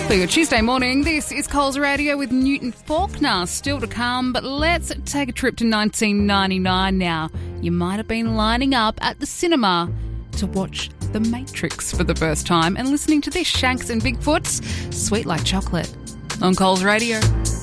For your Tuesday morning, this is Coles Radio with Newton Faulkner. Still to come, but let's take a trip to 1999 now. You might have been lining up at the cinema to watch The Matrix for the first time and listening to this, Shanks and Bigfoot's Sweet Like Chocolate on Coles Radio.